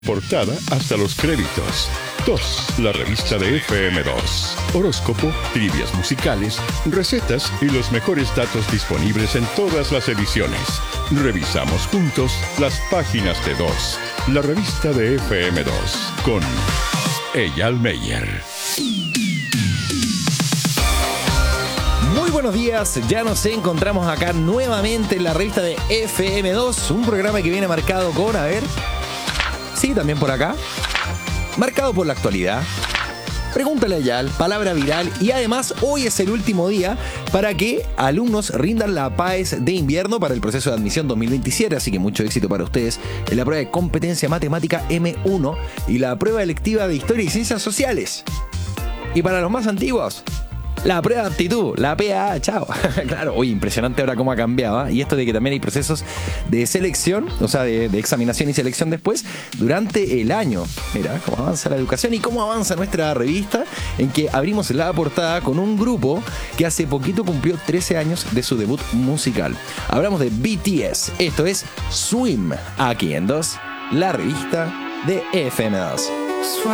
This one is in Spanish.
Portada hasta los créditos. 2. La revista de FM2. Horóscopo, trivias musicales, recetas y los mejores datos disponibles en todas las ediciones. Revisamos juntos las páginas de 2. La revista de FM2 con Eyal Meyer. Muy buenos días, ya nos encontramos acá nuevamente en la revista de FM2, un programa que viene marcado con, sí, también por acá, marcado por la actualidad, pregúntale a Eyal, palabra viral, y además hoy es el último día para que alumnos rindan la PAES de invierno para el proceso de admisión 2027, así que mucho éxito para ustedes en la prueba de competencia matemática M1 y la prueba electiva de Historia y Ciencias Sociales. Y para los más antiguos, la prueba de aptitud, la PA, chao. Claro, oye, impresionante ahora cómo ha cambiado, ¿eh? Y esto de que también hay procesos de selección, o sea, de examinación y selección después, durante el año. Mira, cómo avanza la educación y cómo avanza nuestra revista, en que abrimos la portada con un grupo que hace poquito cumplió 13 años de su debut musical. Hablamos de BTS, esto es Swim, aquí en 2, la revista de FM2.